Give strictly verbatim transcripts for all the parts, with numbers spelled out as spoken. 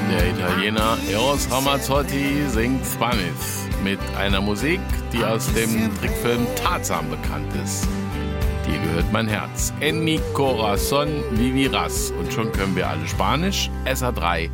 Der Italiener Eros Ramazzotti singt Spanish mit einer Musik, die aus dem Trickfilm Tarzan bekannt ist. Dir gehört mein Herz. En mi corazón vivirás. Und schon können wir alle Spanisch. S A drei,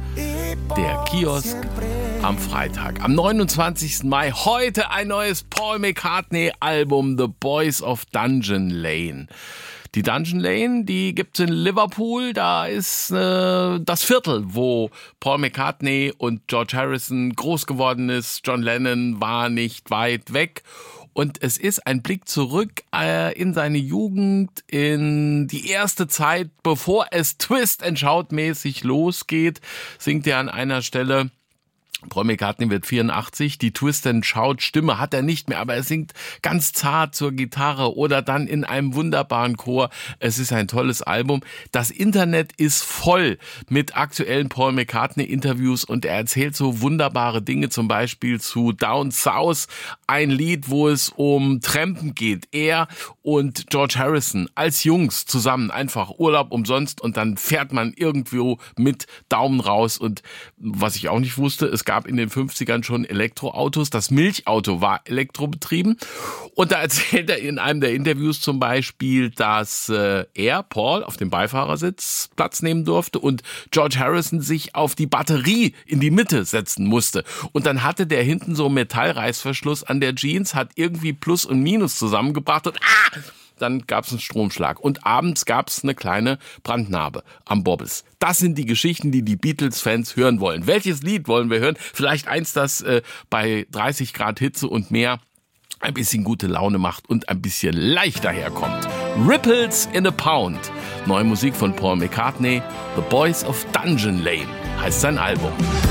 der Kiosk am Freitag. Am neunundzwanzigsten Mai, heute ein neues Paul McCartney-Album, The Boys of Dungeon Lane. Die Dungeon Lane, die gibt's in Liverpool. Da ist äh, das Viertel, wo Paul McCartney und George Harrison groß geworden ist. John Lennon war nicht weit weg. Und es ist ein Blick zurück äh, in seine Jugend, in die erste Zeit, bevor es Twist and Shout mäßig losgeht, singt er an einer Stelle: Paul McCartney wird vierundachtzig, die Twist and Shout Stimme hat er nicht mehr, aber er singt ganz zart zur Gitarre oder dann in einem wunderbaren Chor. Es ist ein tolles Album. Das Internet ist voll mit aktuellen Paul McCartney Interviews und er erzählt so wunderbare Dinge, zum Beispiel zu Down South, ein Lied, wo es um Trampen geht. Er und George Harrison als Jungs zusammen, einfach Urlaub umsonst, und dann fährt man irgendwo mit Daumen raus. Und was ich auch nicht wusste, es gab in den fünfzigern schon Elektroautos. Das Milchauto war elektrobetrieben. Und da erzählt er in einem der Interviews zum Beispiel, dass äh, er, Paul, auf dem Beifahrersitz Platz nehmen durfte und George Harrison sich auf die Batterie in die Mitte setzen musste. Und dann hatte der hinten so einen Metallreißverschluss an der Jeans, hat irgendwie Plus und Minus zusammengebracht und ah! Dann gab es einen Stromschlag und abends gab es eine kleine Brandnarbe am Bobbes. Das sind die Geschichten, die die Beatles-Fans hören wollen. Welches Lied wollen wir hören? Vielleicht eins, das äh, bei dreißig Grad Hitze und mehr ein bisschen gute Laune macht und ein bisschen leichter herkommt. Ripples in a Pound. Neue Musik von Paul McCartney. The Boys of Dungeon Lane heißt sein Album.